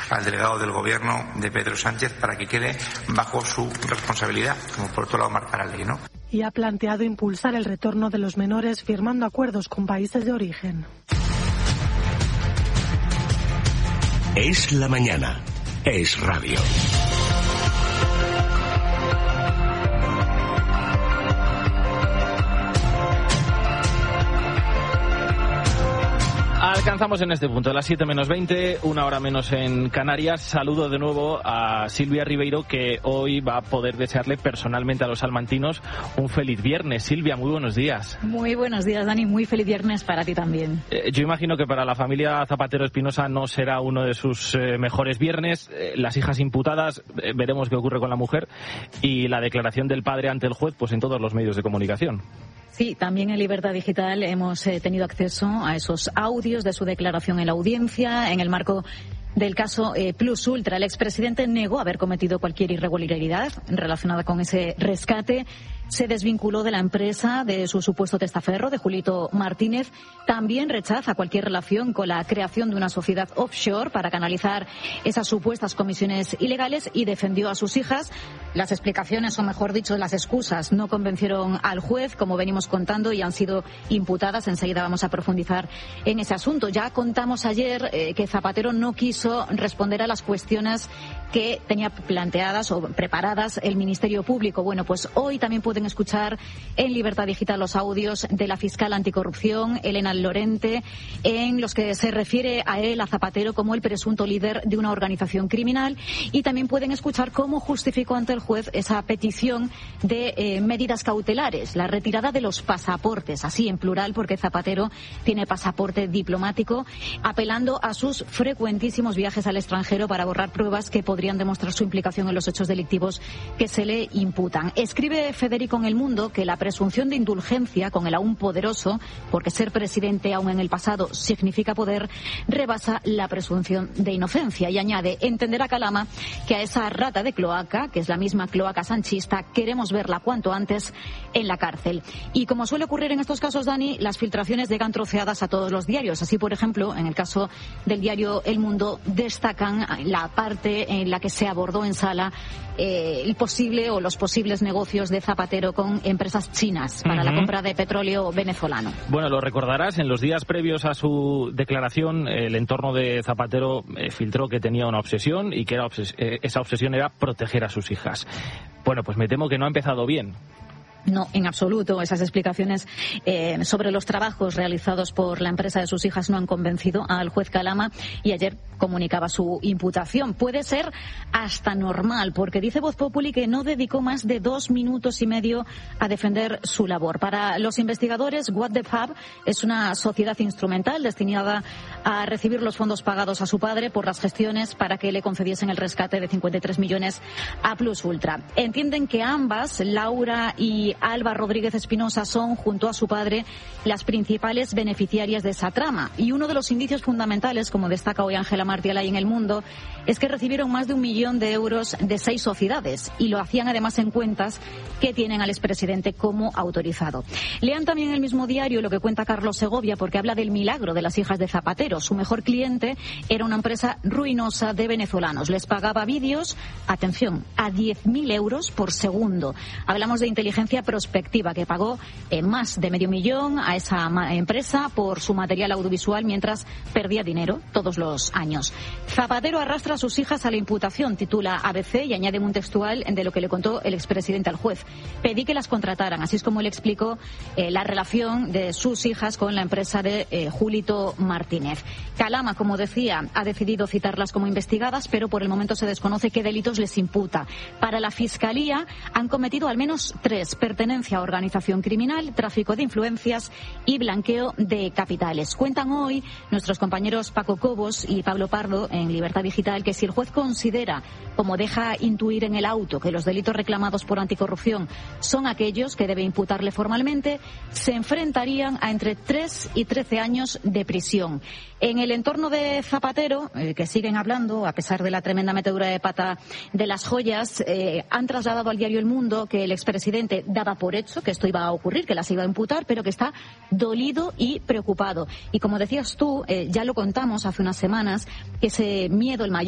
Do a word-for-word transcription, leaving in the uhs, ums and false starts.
al delegado del Gobierno de Pedro Sánchez para que quede bajo su responsabilidad, como por otro lado marca la ley, ¿no? Y ha planteado impulsar el retorno de los menores firmando acuerdos con países de origen. Es la mañana. Es radio. Alcanzamos en este punto las siete menos veinte, una hora menos en Canarias. Saludo de nuevo a Silvia Ribeiro, que hoy va a poder desearle personalmente a los salmantinos un feliz viernes. Silvia, muy buenos días. Muy buenos días, Dani. Muy feliz viernes para ti también. Eh, yo imagino que para la familia Zapatero Espinosa no será uno de sus eh, mejores viernes. Eh, las hijas imputadas, eh, veremos qué ocurre con la mujer, y la declaración del padre ante el juez, pues en todos los medios de comunicación. Sí, también en Libertad Digital hemos eh, tenido acceso a esos audios de su declaración en la audiencia. En el marco del caso eh, Plus Ultra, el expresidente negó haber cometido cualquier irregularidad relacionada con ese rescate. Se desvinculó de la empresa, de su supuesto testaferro, de Julito Martínez. También rechaza cualquier relación con la creación de una sociedad offshore para canalizar esas supuestas comisiones ilegales, y defendió a sus hijas. Las explicaciones, o mejor dicho, las excusas, no convencieron al juez, como venimos contando, y han sido imputadas. Enseguida vamos a profundizar en ese asunto. Ya contamos ayer eh, que Zapatero no quiso responder a las cuestiones que tenía planteadas o preparadas el Ministerio Público. Bueno, pues hoy también pueden escuchar en Libertad Digital los audios de la fiscal anticorrupción, Elena Lorente, en los que se refiere a él, a Zapatero, como el presunto líder de una organización criminal, y también pueden escuchar cómo justificó ante el juez esa petición de eh, medidas cautelares, la retirada de los pasaportes, así en plural, porque Zapatero tiene pasaporte diplomático, apelando a sus frecuentísimos viajes al extranjero para borrar pruebas que podrían demostrar su implicación en los hechos delictivos que se le imputan. Escribe Federico en El Mundo que la presunción de indulgencia con el aún poderoso, porque ser presidente aún en el pasado significa poder, rebasa la presunción de inocencia, y añade: entenderá Calama que a esa rata de cloaca, que es la misma cloaca sanchista, queremos verla cuanto antes en la cárcel. Y como suele ocurrir en estos casos, Dani, las filtraciones llegan troceadas a todos los diarios. Así, por ejemplo, en el caso del diario El Mundo, destacan la parte en la que se abordó en sala eh, el posible o los posibles negocios de Zapatero con empresas chinas para uh-huh. la compra de petróleo venezolano. Bueno, lo recordarás, en los días previos a su declaración, el entorno de Zapatero eh, filtró que tenía una obsesión, y que era obses- eh, esa obsesión era proteger a sus hijas. Bueno, pues me temo que no ha empezado bien. No, en absoluto. Esas explicaciones eh, sobre los trabajos realizados por la empresa de sus hijas no han convencido al juez Calama, y ayer comunicaba su imputación. Puede ser hasta normal, porque dice Voz Populi que no dedicó más de dos minutos y medio a defender su labor. Para los investigadores, What the Fab es una sociedad instrumental destinada a recibir los fondos pagados a su padre por las gestiones para que le concediesen el rescate de cincuenta y tres millones a Plus Ultra. Entienden que ambas, Laura y Alba Rodríguez Espinosa, son, junto a su padre, las principales beneficiarias de esa trama. Y uno de los indicios fundamentales, como destaca hoy Ángela Martialay en El Mundo, es que recibieron más de un millón de euros de seis sociedades, y lo hacían además en cuentas que tienen al expresidente como autorizado. Lean también el mismo diario lo que cuenta Carlos Segovia, porque habla del milagro de las hijas de Zapatero. Su mejor cliente era una empresa ruinosa de venezolanos. Les pagaba vídeos, atención, a diez mil euros por segundo. Hablamos de inteligencia prospectiva, que pagó eh, más de medio millón a esa empresa por su material audiovisual, mientras perdía dinero todos los años. Zapatero arrastra a sus hijas a la imputación, titula A B C, y añade un textual de lo que le contó el expresidente al juez. Pedí que las contrataran, así es como le explicó eh, la relación de sus hijas con la empresa de eh, Julito Martínez. Calama, como decía, ha decidido citarlas como investigadas, pero por el momento se desconoce qué delitos les imputa. Para la Fiscalía han cometido al menos tres: pertenencia a organización criminal, tráfico de influencias y blanqueo de capitales. Cuentan hoy nuestros compañeros Paco Cobos y Pablo Pardo en Libertad Digital que si el juez considera, como deja intuir en el auto, que los delitos reclamados por anticorrupción son aquellos que debe imputarle formalmente, se enfrentarían a entre tres y trece años de prisión. En el entorno de Zapatero, eh, que siguen hablando, a pesar de la tremenda metedura de pata de las joyas, eh, han trasladado al diario El Mundo que el expresidente daba por hecho que esto iba a ocurrir, que las iba a imputar, pero que está dolido y preocupado. Y como decías tú, eh, ya lo contamos hace unas semanas, que ese miedo, el mayor